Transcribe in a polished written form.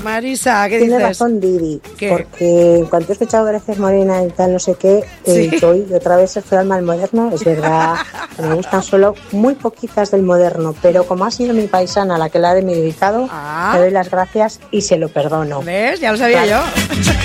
Marisa, ¿qué Tiene dices? razón Didi, ¿Qué? porque en cuanto he escuchado Gracias Morena y tal, no sé qué, Sí. hoy otra vez estoy al mal moderno. Es verdad que me gustan solo muy poquitas del moderno, pero como ha sido mi paisana la que la ha dedicado, Ah. le doy las gracias y se lo perdono. ¿Ves? Ya lo sabía Claro. yo.